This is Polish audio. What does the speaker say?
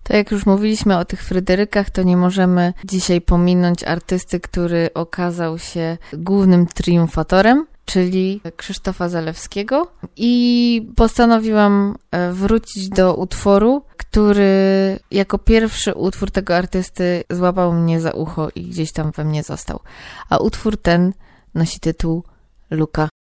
To jak już mówiliśmy o tych Fryderykach, to nie możemy dzisiaj pominąć artysty, który okazał się głównym triumfatorem, czyli Krzysztofa Zalewskiego. I postanowiłam wrócić do utworu, który jako pierwszy utwór tego artysty złapał mnie za ucho i gdzieś tam we mnie został. A utwór ten nosi tytuł Luka.